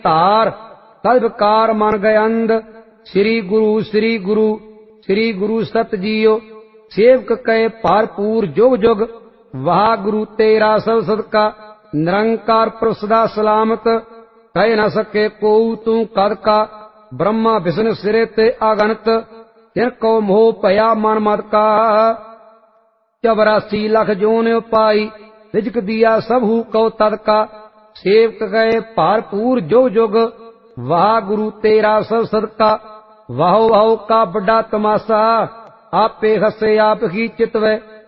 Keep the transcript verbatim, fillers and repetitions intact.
ਧਾਰ ਤਦ ਵਿਕਾਰ ਮਨ ਗਏ ਅੰਧ। ਸ੍ਰੀ ਗੁਰੂ ਸ੍ਰੀ ਗੁਰੂ ਸ੍ਰੀ ਗੁਰੂ ਸਤ ਜੀਓ ਸੇਵਕ ਕੈ ਭਰਪੂਰ ਜੁਗ ਜੁਗ। ਵਾਹਿਗੁਰੂ ਤੇਰਾ ਸਭ ਸਦਕਾ ਨਿਰੰਕਾਰ ਪ੍ਰਭ ਸਦਾ ਸਲਾਮਤ। ਕਹਿ ਨ ਸਕੇ ਕੋਉ ਤੂੰ ਕਦ ਕਾ ਬ੍ਰਹਮਾ ਵਿਸ਼ਨ ਸਿਰੇ ਤੇ ਅਗਨਤ। ਤਿਨ ਕੋ ਮੋਹ ਭਇਆ ਮਨ ਮਦ ਕਾ ਚੌਰਾਸੀ ਲੱਖ ਜੋਨਿ ਪਾਈ। ਰਿਜਕ ਦਿਆ ਸਭੂ ਕਉ ਤਦ ਕਾ ਸੇਵਕ ਗਏ ਭਰਪੂਰ ਜੁਗ ਜੁਗ। ਵਾਹਿਗੁਰੂ ਤੇਰਾ ਸਭ ਸਦਕਾ ਵਾਹੋ ਵਾਹੋ ਕਾ ਵੱਡਾ ਤਮਾਸਾ। ਆਪੇ ਹੱਸੇ ਆਪ ਹੀ ਚਿਤਵੈ